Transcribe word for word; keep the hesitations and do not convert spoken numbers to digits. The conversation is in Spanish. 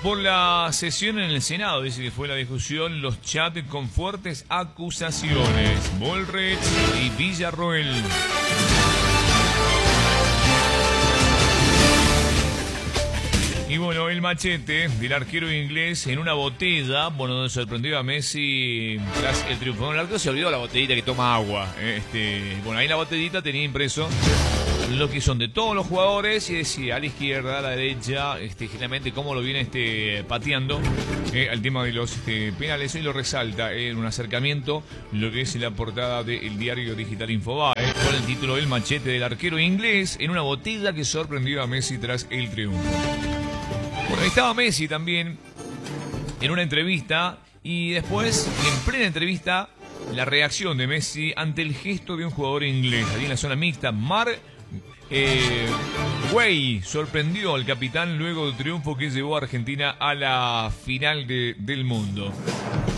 Por la sesión en el Senado, dice que fue la discusión, los chats con fuertes acusaciones. Bullrich y Villarroel. Y bueno, el machete del arquero inglés en una botella, bueno, sorprendió a Messi tras el triunfo. Bueno, el arquero se olvidó la botellita que toma agua. Este, bueno, ahí la botellita tenía impreso lo que son de todos los jugadores y decía a la izquierda, a la derecha, este, generalmente cómo lo viene este, pateando eh, al tema de los este, penales. Y lo resalta en un acercamiento lo que es la portada del diario digital Infobae, eh, con el título El machete del arquero inglés en una botella que sorprendió a Messi tras el triunfo. Bueno, ahí estaba Messi también en una entrevista y después, en plena entrevista, la reacción de Messi ante el gesto de un jugador inglés. Allí en la zona mixta, Mar eh, Güey sorprendió al capitán luego del triunfo que llevó a Argentina a la final de, del mundo.